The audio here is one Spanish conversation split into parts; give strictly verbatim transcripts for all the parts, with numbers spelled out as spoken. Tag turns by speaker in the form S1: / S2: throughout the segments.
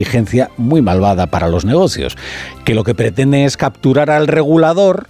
S1: inteligencia muy malvada para los negocios, que lo que pretende es capturar al regulador,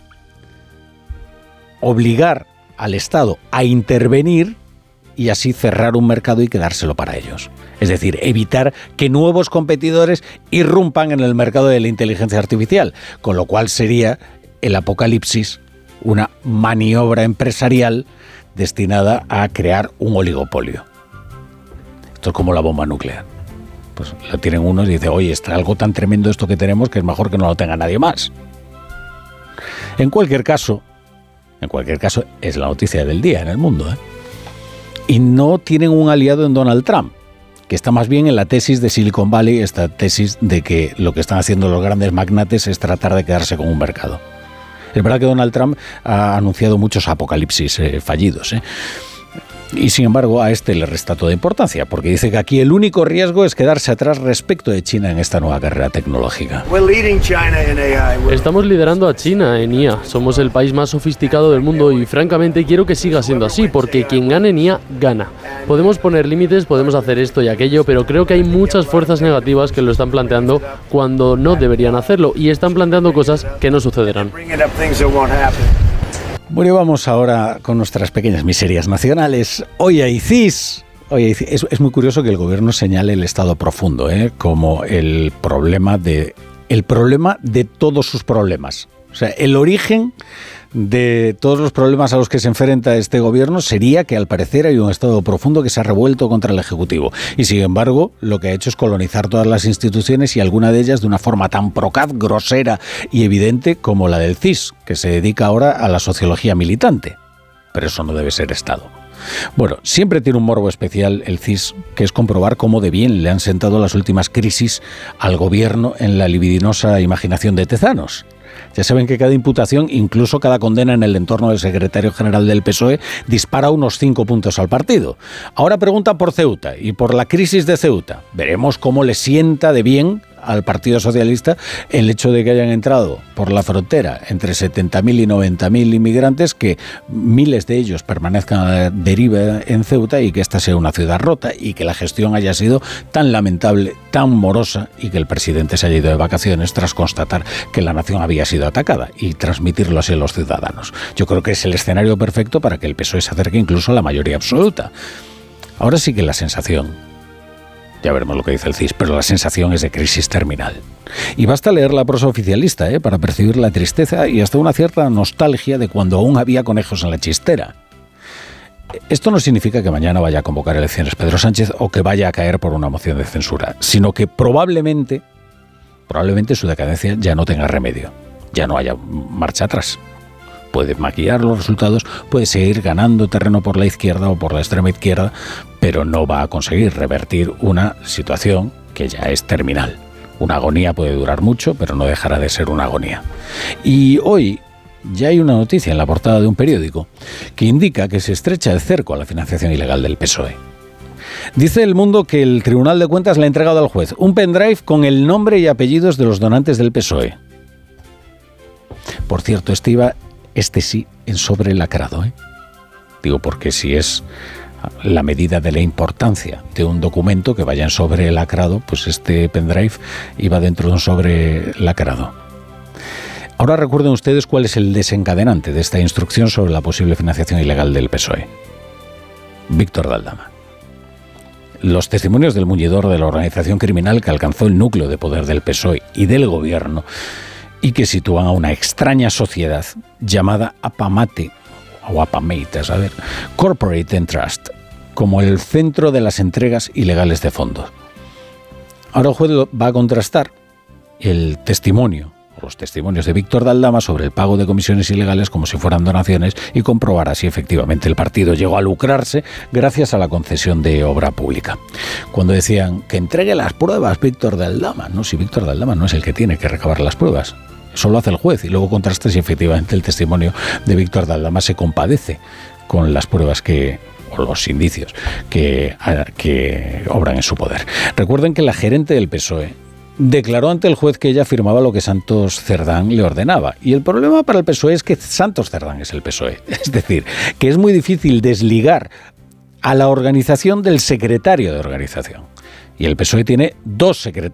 S1: obligar al Estado a intervenir y así cerrar un mercado y quedárselo para ellos. Es decir, evitar que nuevos competidores irrumpan en el mercado de la inteligencia artificial, con lo cual sería el apocalipsis, una maniobra empresarial destinada a crear un oligopolio. Esto es como la bomba nuclear. Pues lo tienen unos y dicen, oye, está algo tan tremendo esto que tenemos que es mejor que no lo tenga nadie más. En cualquier caso, en cualquier caso, es la noticia del día en el mundo, ¿eh? Y no tienen un aliado en Donald Trump, que está más bien en la tesis de Silicon Valley, esta tesis de que lo que están haciendo los grandes magnates es tratar de quedarse con un mercado. Es verdad que Donald Trump ha anunciado muchos apocalipsis eh, fallidos, ¿eh? Y sin embargo a este le resta toda importancia, porque dice que aquí el único riesgo es quedarse atrás respecto de China en esta nueva carrera tecnológica.
S2: Estamos liderando a China en I A, somos el país más sofisticado del mundo y francamente quiero que siga siendo así, porque quien gane en I A, gana. Podemos poner límites, podemos hacer esto y aquello, pero creo que hay muchas fuerzas negativas que lo están planteando cuando no deberían hacerlo y están planteando cosas que no sucederán.
S1: Bueno, vamos ahora con nuestras pequeñas miserias nacionales. Hoy hay C I S. Hoy hay C I S. Es, es muy curioso que el gobierno señale el estado profundo, ¿eh? como el problema de el problema de todos sus problemas. O sea, el origen de todos los problemas a los que se enfrenta este gobierno sería que al parecer hay un estado profundo que se ha revuelto contra el Ejecutivo. Y sin embargo, lo que ha hecho es colonizar todas las instituciones y alguna de ellas de una forma tan procaz, grosera y evidente como la del C I S, que se dedica ahora a la sociología militante. Pero eso no debe ser Estado. Bueno, siempre tiene un morbo especial el C I S, que es comprobar cómo de bien le han sentado las últimas crisis al gobierno en la libidinosa imaginación de Tezanos. Ya saben que cada imputación, incluso cada condena en el entorno del secretario general del P S O E, dispara unos cinco puntos al partido. Ahora pregunta por Ceuta y por la crisis de Ceuta. Veremos cómo le sienta de bien al Partido Socialista el hecho de que hayan entrado por la frontera entre setenta mil y noventa mil inmigrantes, que miles de ellos permanezcan a la deriva en Ceuta y que esta sea una ciudad rota y que la gestión haya sido tan lamentable, tan morosa y que el presidente se haya ido de vacaciones tras constatar que la nación había sido atacada y transmitirlo así a los ciudadanos. Yo creo que es el escenario perfecto para que el P S O E se acerque incluso a la mayoría absoluta. Ahora sí que la sensación... Ya veremos lo que dice el C I S, pero la sensación es de crisis terminal. Y basta leer la prosa oficialista ¿eh? para percibir la tristeza y hasta una cierta nostalgia de cuando aún había conejos en la chistera. Esto no significa que mañana vaya a convocar elecciones Pedro Sánchez o que vaya a caer por una moción de censura, sino que probablemente, probablemente su decadencia ya no tenga remedio, ya no haya marcha atrás. Puede maquillar los resultados, puede seguir ganando terreno por la izquierda o por la extrema izquierda, pero no va a conseguir revertir una situación que ya es terminal. Una agonía puede durar mucho, pero no dejará de ser una agonía. Y hoy ya hay una noticia en la portada de un periódico que indica que se estrecha el cerco a la financiación ilegal del P S O E. Dice El Mundo que el Tribunal de Cuentas le ha entregado al juez un pendrive con el nombre y apellidos de los donantes del P S O E. Por cierto, este iba... Este sí, en sobre lacrado, ¿eh? Digo, porque si es la medida de la importancia de un documento que vaya en sobre lacrado, pues este pendrive iba dentro de un sobre lacrado. Ahora recuerden ustedes cuál es el desencadenante de esta instrucción sobre la posible financiación ilegal del P S O E. Víctor de Aldama. Los testimonios del muñidor de la organización criminal que alcanzó el núcleo de poder del P S O E y del gobierno y que sitúan a una extraña sociedad llamada Apamate, o Apamate, a saber, Corporate Entrust, como el centro de las entregas ilegales de fondos. Ahora el juez va a contrastar el testimonio, o los testimonios de Víctor de Aldama sobre el pago de comisiones ilegales como si fueran donaciones y comprobará si efectivamente el partido llegó a lucrarse gracias a la concesión de obra pública. Cuando decían que entregue las pruebas Víctor de Aldama, no, si Víctor de Aldama no es el que tiene que recabar las pruebas. Eso lo hace el juez y luego contrasta si efectivamente el testimonio de Víctor de Aldama se compadece con las pruebas que, o los indicios que, que obran en su poder. Recuerden que la gerente del P S O E declaró ante el juez que ella firmaba lo que Santos Cerdán le ordenaba. Y el problema para el P S O E es que Santos Cerdán es el P S O E. Es decir, que es muy difícil desligar a la organización del secretario de organización. Y el P S O E tiene dos secretarios